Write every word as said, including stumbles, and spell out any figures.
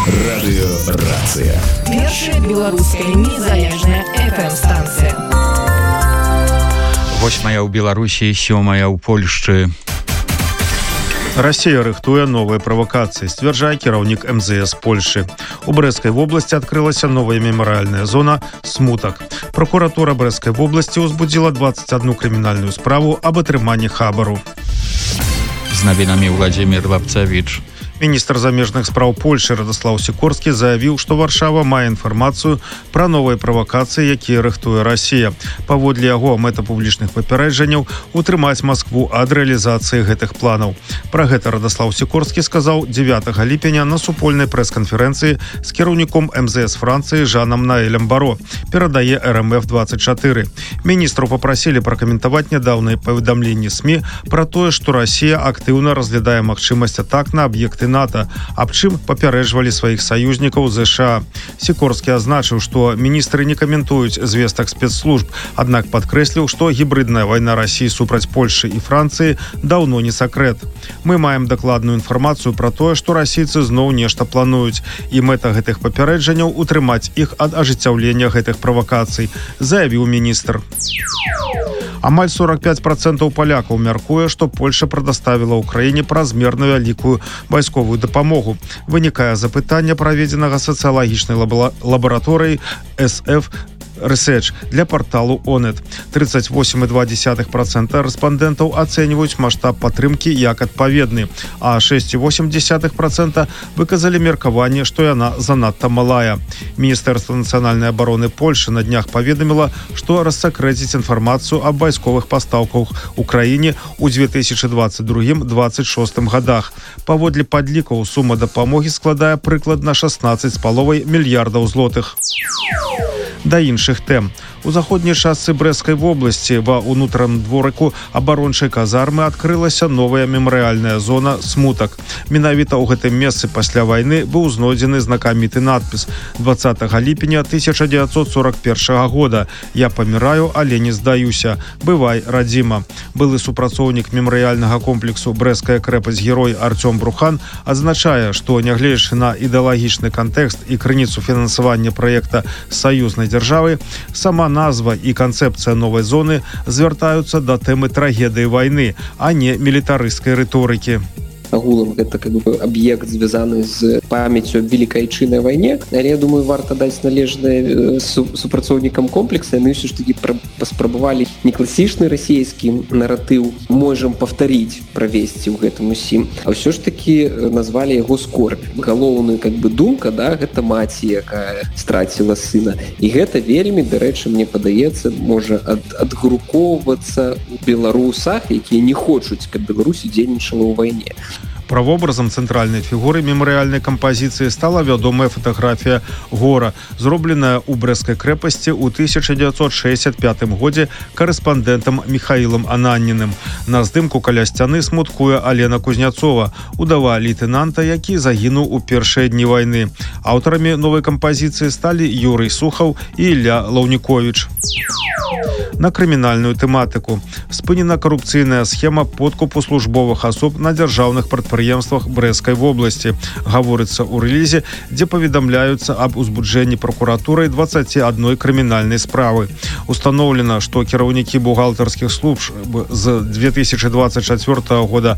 Радыёрацыя. Першая беларуская незалежная эф эм-станцыя. Восьмая ў Беларусі, сёмая ў Польшчы. Россия рыхтуе новыя правокацыі, сцвярджае кіраўнік эм зэ эс Польшчы. У Брэсцкай вобласці адкрылася новая мемарыяльная зона «Смутак». Прокуратура Брэсцкай вобласці ўзбудзіла двадцать одну крымінальную справу аб атрыманні хабару. З навінамі Владзімір Лапцевіч. Міністр замежных спраў Польшчы Радаслаў Сікорскі заявіў, што Варшава мае інфармацыю пра новыя правакацыі, якія рыхтуе Расія. Паводле яго мэта публічных папярэджанняў утрымаць Маскву ад рэалізацыі гэтых планаў. Пра гэта Радаслаў Сікорскі сказаў дзевятага ліпеня на супольнай прэс-канферэнцыі з кіраўніком эм зэ эс Францыі Жанам Наэлем Баро, перадае эр эм эф двадцать четыре. Міністру папрасілі пракаментаваць нядаўныя паведамленні СМІ пра тое, што Расія актыўна разглядае магчымасць атак на аб'екты НАТО, аб чым папярэджвалі сваіх саюзнікаў зэ ша а. Сікорскі азначыў, што міністры не каментуюць звестак спецслужб, аднак падкрэсліў, што гібридная вайна Расіі супраць Польшчы і Францыі даўно не сакрэт. Мы маем дакладную інфармацыю пра тое, што расійцы зноў нешта плануюць, і мэта гэтых папярэджанняў утрымаць іх ад ажыццяўлення гэтых правакацый, заявіў міністр. Амаль сорок пять процентаў палякаў мяркуе, што Польша прадаставіла ўкраіне празмерна вялікую вайсковую дапамогу. Вынікае запытання праведзенага сацыялагічнай лабараторыяй эс эф Research для порталу Онет. тридцать восемь и два десятых процента рэспандэнтаў ацэньваюць маштаб падтрымкі як адпаведны, а шесть и восемь десятых процента выказалі меркаванне, што яна занадта малая. Міністэрства нацыянальнай абароны Польшчы на днях паведаміла, што рассакрэціць інфармацыю аб вайсковых пастаўках у краіне ў две тысячи двадцать другім — двадцать шостым годах. Паводле падлікаў сума дапамогі складае прыкладна шестнадцать з паловай мільярдаў злотых. Да іншых тэм. У заходняй частцы Брэсцкай вобласці ва ўнутраным дворыку абарончай казармы адкрылася новая мемарыяльная зона «Смутак». Менавіта ў гэтым месцы пасля вайны быў знойдзены знакаміты надпіс двадцатага ліпеня тысяча дзевяцьсот сорок першага года «Я паміраю, але не здаюся. Бывай, радзіма». Былы супрацоўнік мемарыяльнага комплексу «Брэсцкая крэпасць-герой» Артём Брухан адзначае, што, нягледзячы на ідэалагічны кантэкст і крыніцу фінансавання праекта саюзнай дзяржавы, сама назва і канцэпцыя новай зоны звяртаюцца да тэмы трагедыі вайны, а не мілітарысцкай рыторыкі. Агулам гэта как бы аб'ект звязаны з памяццю аб Великай Айчыннай вайне, але я думаю, варта даць належнае супрацоўнікам комплекса. Мы ўсё ж такі паспрабавалі не класічны расійскі наратыў можам паўтарыць, правесці ў гэтым усім, а ўсё ж такі назвалі яго скорбь. Галоўная как бы думка, да, гэта маці, якая страціла сына. І гэта вельмі, дарэчы, мне падаецца, можа ад, адгрукоўвацца ў беларусах, якія не хочуць, каб Беларусь удзельнічала ў вайне. Правобразам цэнтральнай фігуры мемарыяльнай кампазіцыі стала вядомая фатаграфія гора, зробленая ў Брэсцкай крэпасці ў тысяча дзевяцьсот шэсцьдзясят пятым годзе карэспандэнтам Міхаілам Ананніным. На здымку каля сцяны смуткуе Алена Кузняцова, удава лейтэнанта, які загінуў у першыя дні вайны. Аўтарамі новай кампазіцыі сталі Юрый Сухаў і Ілля Лаўніковіч. На крымінальную тэматыку. Спынена карупцыйная схема подкупу службовых асоб на дзяржаўных прадпрыемствах Брэсцкай вобласці. Гаворыцца ў рэлізе, дзе паведамляюцца аб узбуджэнні пракуратурай двадцаці адной крымінальнай справы. Устаноўлена, што кіраўнікі бухгалтарскіх служб з две тысячи двадцать четвёртага года